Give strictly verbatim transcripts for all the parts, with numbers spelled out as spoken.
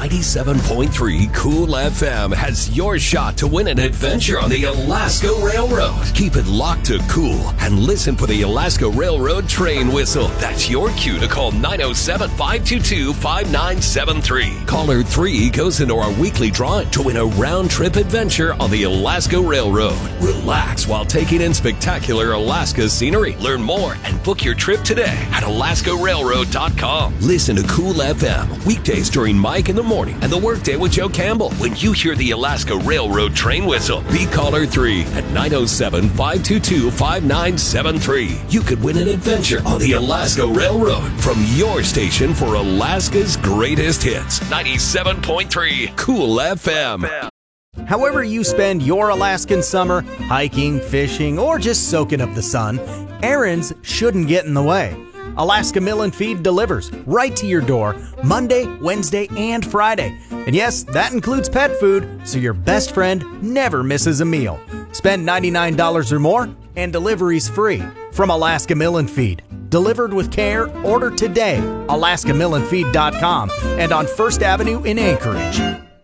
ninety-seven point three Cool F M has your shot to win an adventure on the Alaska Railroad. Keep it locked to Cool and listen for the Alaska Railroad train whistle. That's your cue to call nine oh seven, five two two, five nine seven three. Caller three goes into our weekly drawing to win a round-trip adventure on the Alaska Railroad. Relax while taking in spectacular Alaska scenery. Learn more and book your trip today at alaska railroad dot com. Listen to Cool F M weekdays during Mike in the Morning and the Workday with Joe Campbell. When you hear the Alaska Railroad train whistle, be caller three at nine oh seven, five two two, five nine seven three. You could win an adventure on the Alaska Railroad from your station for Alaska's greatest hits. ninety-seven point three Cool F M. However you spend your Alaskan summer, hiking, fishing, or just soaking up the sun, errands shouldn't get in the way. Alaska Mill and Feed delivers right to your door Monday, Wednesday, and Friday. And yes, that includes pet food, so your best friend never misses a meal. Spend ninety-nine dollars or more, and delivery's free from Alaska Mill and Feed. Delivered with care, order today, alaska mill and feed dot com, and on First Avenue in Anchorage.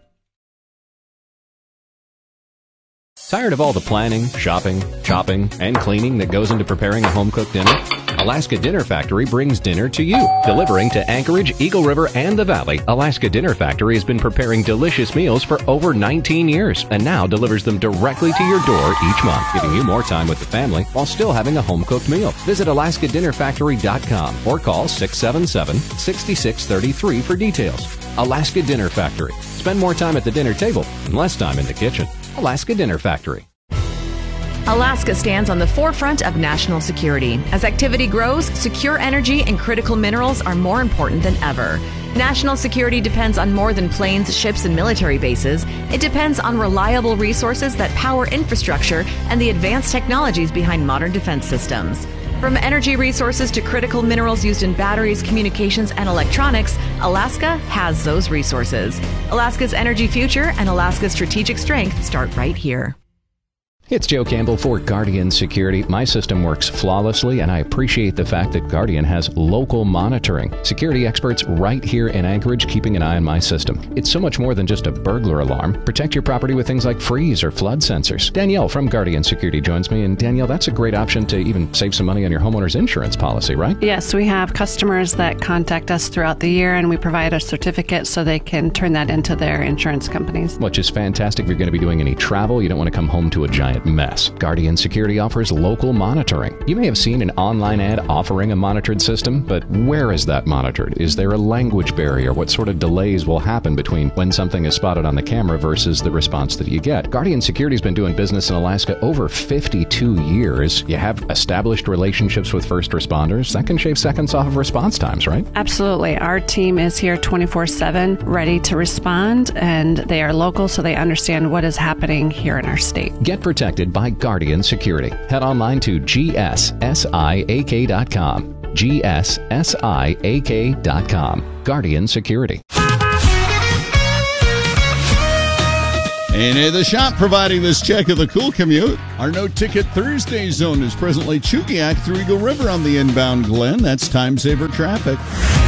Tired of all the planning, shopping, chopping, and cleaning that goes into preparing a home-cooked dinner? Alaska Dinner Factory brings dinner to you. Delivering to Anchorage, Eagle River, and the Valley, Alaska Dinner Factory has been preparing delicious meals for over nineteen years and now delivers them directly to your door each month, giving you more time with the family while still having a home-cooked meal. Visit alaska dinner factory dot com or call six seven seven, six six three three for details. Alaska Dinner Factory. Spend more time at the dinner table and less time in the kitchen. Alaska Dinner Factory. Alaska stands on the forefront of national security. As activity grows, secure energy and critical minerals are more important than ever. National security depends on more than planes, ships, and military bases. It depends on reliable resources that power infrastructure and the advanced technologies behind modern defense systems. From energy resources to critical minerals used in batteries, communications, and electronics, Alaska has those resources. Alaska's energy future and Alaska's strategic strength start right here. It's Joe Campbell for Guardian Security. My system works flawlessly, and I appreciate the fact that Guardian has local monitoring. Security experts right here in Anchorage keeping an eye on my system. It's so much more than just a burglar alarm. Protect your property with things like freeze or flood sensors. Danielle from Guardian Security joins me, and Danielle, that's a great option to even save some money on your homeowner's insurance policy, right? Yes, we have customers that contact us throughout the year, and we provide a certificate so they can turn that into their insurance companies. Which is fantastic if you're going to be doing any travel. You don't want to come home to a giant mess. Guardian Security offers local monitoring. You may have seen an online ad offering a monitored system, but where is that monitored? Is there a language barrier? What sort of delays will happen between when something is spotted on the camera versus the response that you get? Guardian Security has been doing business in Alaska over fifty-two years. You have established relationships with first responders. That can shave seconds off of response times, right? Absolutely. Our team is here twenty-four seven, ready to respond, and they are local, so they understand what is happening here in our state. Get protected by Guardian Security. Head online to G S siak dot com. G S siak dot com. Guardian Security. A and A The Shop providing this check of the cool commute. Our no-ticket Thursday zone is presently Chugiak through Eagle River on the inbound Glen. That's time-saver traffic.